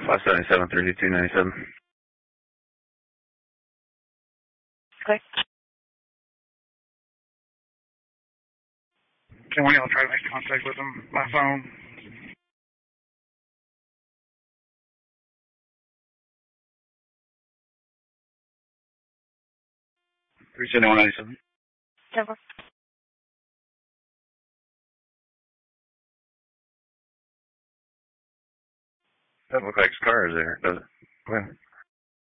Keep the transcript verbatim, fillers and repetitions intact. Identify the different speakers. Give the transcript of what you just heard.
Speaker 1: five seven seven, three two nine seven.
Speaker 2: Okay.
Speaker 3: Can we all try to make contact with him by phone?
Speaker 1: three seven one nine seven.
Speaker 2: Denver.
Speaker 1: Doesn't look like his car is there, does it? Well,